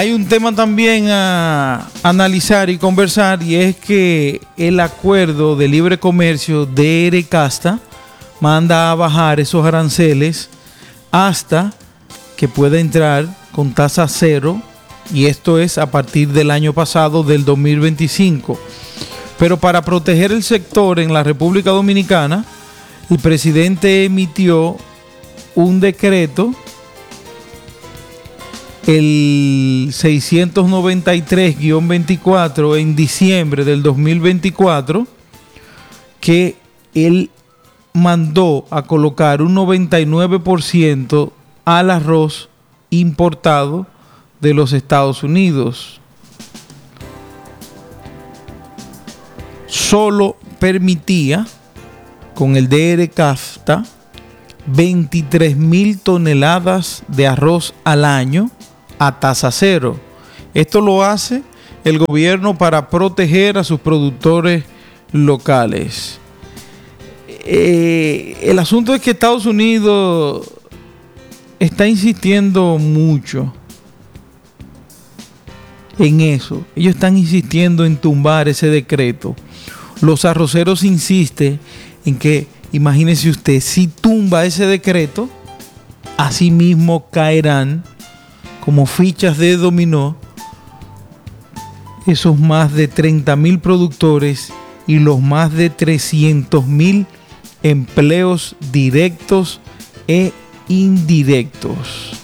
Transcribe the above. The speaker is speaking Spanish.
Hay un tema también a analizar y conversar, y es que el acuerdo de libre comercio de ERECASTA manda a bajar esos aranceles hasta que pueda entrar con tasa cero, y esto es a partir del año pasado, del 2025. Pero para proteger el sector en la República Dominicana, el presidente emitió un decreto, el 693-24, en diciembre del 2024, que él mandó a colocar un 99% al arroz importado de los Estados Unidos. Solo permitía, con el ERECASTA, 23,000 toneladas de arroz al año a tasa cero. Esto lo hace el gobierno para proteger a sus productores locales. El asunto es que Estados Unidos está insistiendo mucho en eso. Ellos están insistiendo en tumbar ese decreto. Los arroceros insisten en que, imagínese usted, si tumba ese decreto, así mismo caerán como fichas de dominó esos más de 30,000 productores y los más de 300,000 empleos directos e indirectos.